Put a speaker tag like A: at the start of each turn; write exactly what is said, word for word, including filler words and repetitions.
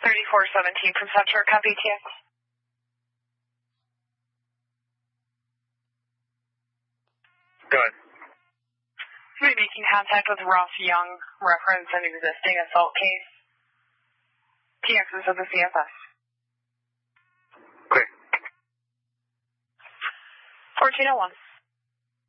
A: thirty-four seventeen from Center, copy T X.
B: Go ahead.
A: We'll be making contact with Ross Young, reference an existing assault case. T X is with the C F S.
B: Clear.
A: fourteen oh one.